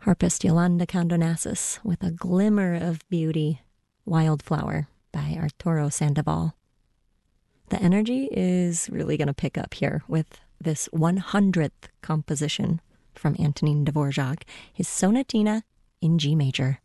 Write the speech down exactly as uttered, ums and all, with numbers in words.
Harpist Yolanda Condonassus with A Glimmer of Beauty, Wildflower by Arturo Sandoval. The energy is really going to pick up here with this one hundredth composition from Antonin Dvorak, his Sonatina in G major.